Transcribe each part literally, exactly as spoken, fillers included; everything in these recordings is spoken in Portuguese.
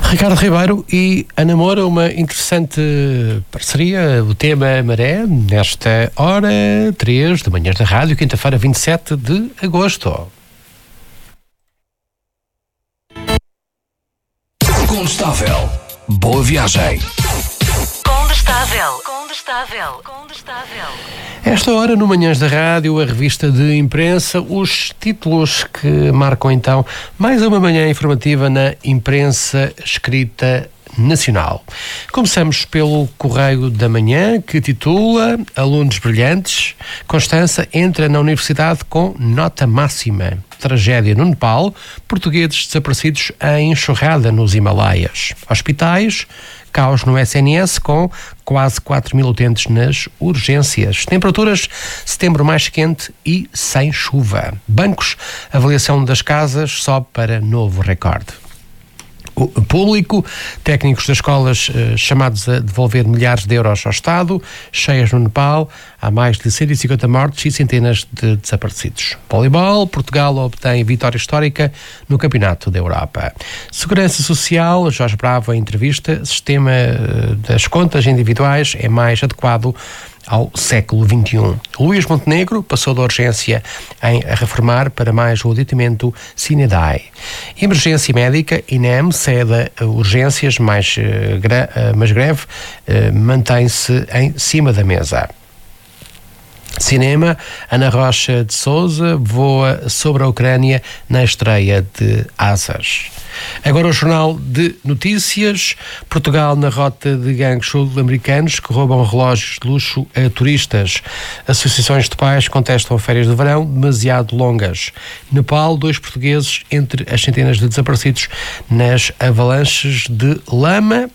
Ricardo Ribeiro e Ana Moura, uma interessante parceria. O tema Maré, nesta hora três de manhãs da rádio, quinta-feira, vinte e sete de agosto. Condestável. Boa viagem. Condestável. Condestável. Condestável. Esta hora, no Manhãs da Rádio, a revista de imprensa, os títulos que marcam então mais uma manhã informativa na imprensa escrita nacional. Começamos pelo Correio da Manhã, que titula Alunos brilhantes, Constança entra na universidade com nota máxima. Tragédia no Nepal, portugueses desaparecidos em enxurrada nos Himalaias. Hospitais, caos no S N S com quase quatro mil utentes nas urgências. Temperaturas, setembro mais quente e sem chuva. Bancos, avaliação das casas sobe para novo recorde. O público, técnicos das escolas eh, chamados a devolver milhares de euros ao Estado, cheias no Nepal, há mais de cento e cinquenta mortes e centenas de desaparecidos. Voleibol, Portugal obtém vitória histórica no Campeonato da Europa. Segurança Social, Jorge Bravo em entrevista, sistema eh, das contas individuais é mais adequado ao século vinte e um. Luís Montenegro passou da urgência em reformar para mais o aditamento sine die. Emergência médica, I N E M cede urgências, mais, uh, gra, uh, mas greve uh, mantém-se em cima da mesa. Cinema, Ana Rocha de Souza voa sobre a Ucrânia na estreia de Asas. Agora o Jornal de Notícias. Portugal na rota de gangues sul-americanos que roubam relógios de luxo a turistas. Associações de pais contestam férias de verão demasiado longas. Nepal, dois portugueses entre as centenas de desaparecidos nas avalanches de lama.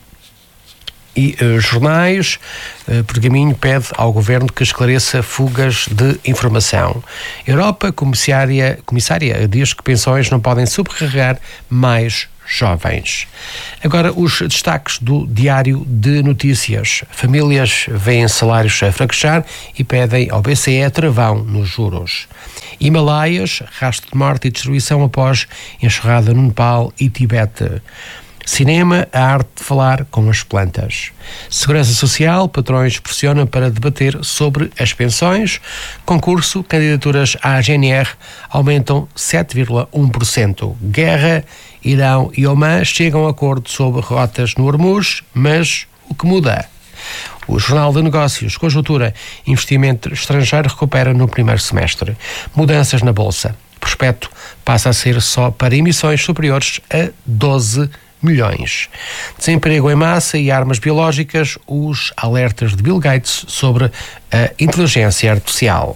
E uh, jornais, uh, Pergaminho pede ao governo que esclareça fugas de informação. Europa, comissária, comissária diz que pensões não podem subcarregar mais jovens. Agora os destaques do Diário de Notícias. Famílias veem salários a fraquejar e pedem ao B C E travão nos juros. Himalaias, rastro de morte e destruição após enxurrada no Nepal e Tibete. Cinema, a arte de falar com as plantas. Segurança Social, patrões pressionam para debater sobre as pensões. Concurso, candidaturas à G N R aumentam sete vírgula um por cento. Guerra, Irão e Omã chegam a acordo sobre rotas no Hormuz, mas o que muda? O Jornal de Negócios, conjuntura, investimento estrangeiro recupera no primeiro semestre. Mudanças na Bolsa. Prospecto passa a ser só para emissões superiores a doze milhões. Desemprego em massa e armas biológicas, os alertas de Bill Gates sobre a inteligência artificial.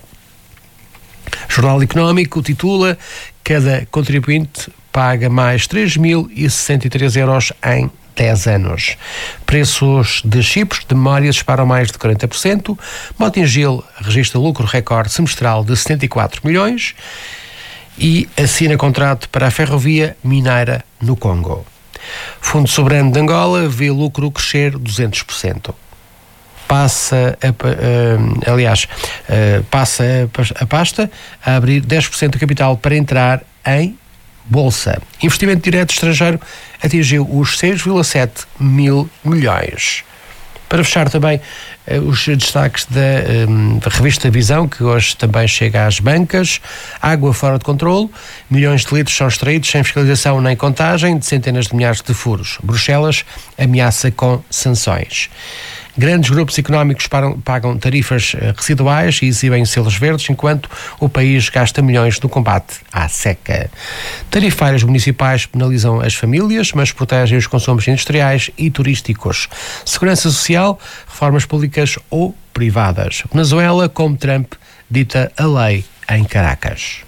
Jornal Económico titula cada contribuinte paga mais três mil e sessenta e três euros em dez anos. Preços de chips de memória disparam mais de quarenta por cento. Motengil registra lucro recorde semestral de setenta e quatro milhões e assina contrato para a ferrovia mineira no Congo. Fundo Soberano de Angola vê lucro crescer duzentos por cento. Passa, a, uh, aliás, uh, passa a, a pasta a abrir dez por cento do capital para entrar em Bolsa. Investimento direto estrangeiro atingiu os seis vírgula sete mil milhões. Para fechar também uh, os destaques da, um, da revista Visão, que hoje também chega às bancas. Água fora de controle, milhões de litros são extraídos sem fiscalização nem contagem de centenas de milhares de furos. Bruxelas ameaça com sanções. Grandes grupos económicos pagam, pagam tarifas residuais e exibem selos verdes, enquanto o país gasta milhões no combate à seca. Tarifários municipais penalizam as famílias, mas protegem os consumos industriais e turísticos. Segurança social, reformas públicas ou privadas. Venezuela, como Trump, dita a lei em Caracas.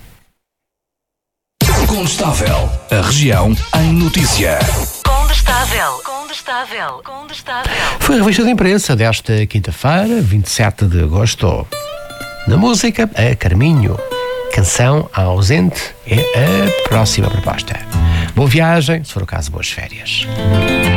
Condestável. A região em notícia. Condestável. Condestável. Condestável. Foi a revista de imprensa desta quinta-feira, vinte e sete de agosto. Na música, a Carminho. Canção ausente é a próxima proposta. Boa viagem, se for o caso, boas férias.